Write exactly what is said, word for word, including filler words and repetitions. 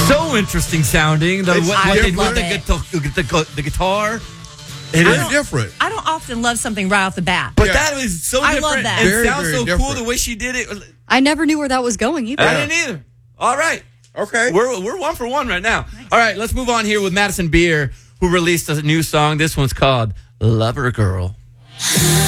So interesting sounding. The, It's what, what they do with different. the, guitar- the, the guitar. It Very is. different. I don't often love something right off the bat. But Yeah. that was so I different. love that. It Very, sounds very so different. cool the way she did it. I never knew where that was going either. I didn't either. All right. Okay. We're we're one for one right now. All right, let's move on here with Madison Beer, who released a new song. This one's called Lover Girl.